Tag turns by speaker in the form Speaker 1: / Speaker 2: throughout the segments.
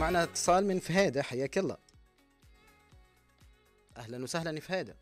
Speaker 1: معنا اتصال من فهيدة، حياك الله. أهلا وسهلا يا فهيدة.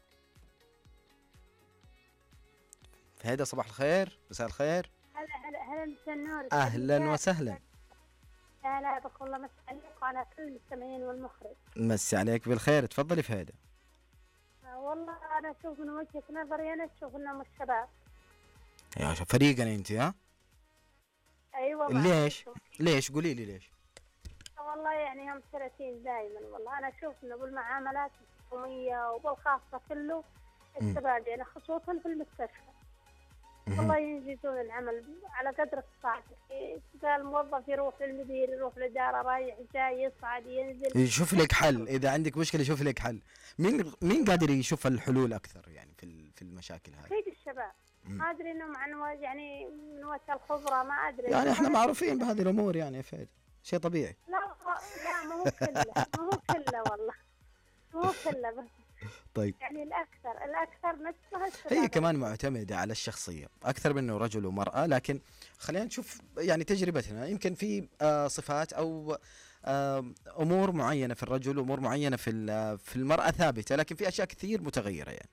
Speaker 1: فهيدة صباح الخير، مساء الخير.
Speaker 2: هلا مساء النور.
Speaker 1: أهلا وسهلا.
Speaker 2: هلا بك والله، مساء عليك وعلى كل المستمعين والمخرج.
Speaker 1: مسي عليك بالخير، تفضلي فهيدة.
Speaker 2: والله أنا أشوف من وجهة نظري، أنا أشوف إنهم الشباب.
Speaker 1: يا شوف فريقنا أنت ها؟
Speaker 2: أيوة.
Speaker 1: ليش قولي لي ليش؟
Speaker 2: والله يعني هم سلسين دائما، والله أنا أشوف إنه بالمعاملات الحكومية وبالخاصة كله الشباب يعني خصوصا في المستشفى. والله ينجزون العمل على قدر الصعب. قال موظف يروح للمدير، يروح للإدارة، رايح جاي، يصعد ينزل،
Speaker 1: يشوف لك حل. إذا عندك مشكلة يشوف لك حل. مين قادر يشوف الحلول أكثر يعني في المشاكل هذه؟
Speaker 2: أكيد الشباب. ما أدري إنهم عن يعني من وجه الخبرة، ما أدري
Speaker 1: يعني إحنا معروفين بهذه الأمور يعني يا فهد، شيء طبيعي.
Speaker 2: لا ما هو كله والله، مو كله بس.
Speaker 1: طيب
Speaker 2: يعني الأكثر نفسها الشباب.
Speaker 1: هي كمان معتمدة على الشخصية أكثر منه رجل ومرأة، لكن خلينا نشوف يعني تجربتنا. يمكن في صفات أو أمور معينة في الرجل وأمور معينة في المرأة ثابتة، لكن في أشياء كثير متغيرة يعني.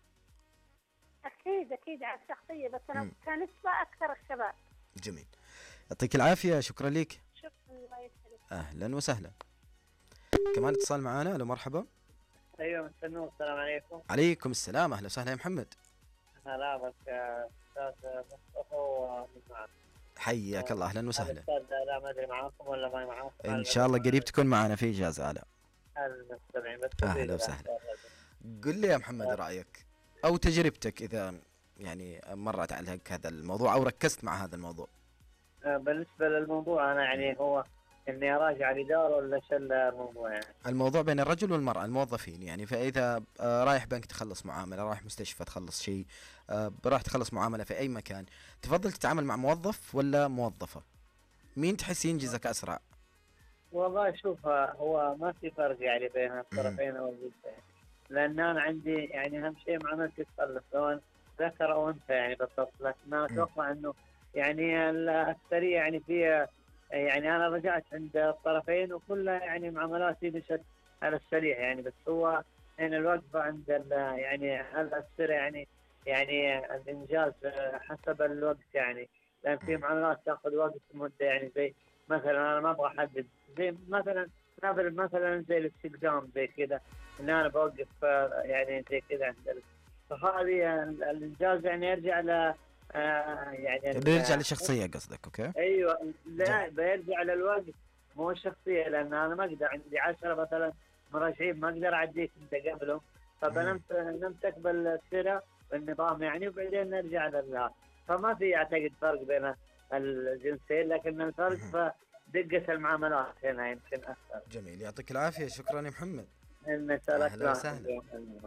Speaker 2: أكيد على الشخصية، بس أنا كنسبة أكثر الشباب.
Speaker 1: جميل، يعطيك العافية، شكرا لك.
Speaker 2: شكرا، الله يسعدك.
Speaker 1: أهلا وسهلا. كمان اتصال معانا، ألو مرحبا.
Speaker 3: ايوه مساء النور، السلام عليكم.
Speaker 1: عليكم السلام، اهلا وسهلا يا محمد.
Speaker 3: هلا بك استاذ مصطفى ومن معك.
Speaker 1: حياك الله، اهلا وسهلا.
Speaker 3: استاذ لا ما ادري معاكم ولا ما معاكم.
Speaker 1: ان شاء الله قريب تكون معنا في اجازه. اهلا
Speaker 3: المستمعين بس.
Speaker 1: اهلا وسهلا. قل لي يا محمد رايك او تجربتك اذا يعني مرت عليك هذا الموضوع او ركزت مع هذا الموضوع.
Speaker 3: بالنسبه للموضوع انا يعني هو اني اراجع الاداره ولا شو الموضوع؟ يعني
Speaker 1: الموضوع بين الرجل والمراه الموظفين يعني. فاذا رايح بنك تخلص معامله، رايح مستشفى تخلص شيء، رايح تخلص معامله في اي مكان، تفضل تتعامل مع موظف ولا موظفه؟ مين تحس ينجزك اسرع؟
Speaker 3: والله شوف، هو ما في فرق يعني بين الطرفين او الجنسين، لان انا عندي يعني اهم شيء معاملتي تصلح سواء ذكر او انثى يعني بالضبط. لكن انا اتوقع انه يعني السريع يعني في يعني انا رجعت عند الطرفين وكلها يعني معاملاتي مشت على السريع يعني. بس هو هنا الوقفه عند يعني هل السريع يعني الانجاز حسب الوقت يعني. لان في معاملات تاخذ وقت مده يعني، زي مثلا انا ما ابغى احدد، زي مثلا نضرب مثلا زي الاستقدام زي كذا، ان انا بوقف يعني زي كذا عند فهذه الانجاز يعني يرجع ل يعني
Speaker 1: بيرجع للشخصيه قصدك؟ اوكي
Speaker 3: ايوه، لا بيرجع للوقت مو الشخصيه، لان انا ما اقدر عندي 10 مثلا مرشحين ما اقدر اعديك انت قبلهم، فبنمسك بالسيره والنظام يعني وبعدين نرجع لله. فما في اعتقد فرق بين الجنسين، لكن الفرق في دقه المعاملات هنا يمكن اكثر.
Speaker 1: جميل، يعطيك العافيه، شكرا يا محمد.
Speaker 3: اهلا
Speaker 1: وسهلا.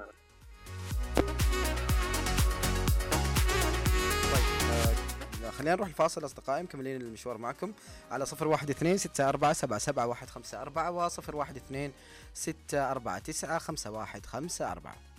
Speaker 1: خلينا نروح الفاصل أصدقائي، مكملين المشوار معكم على 0126477154 و 0126495154.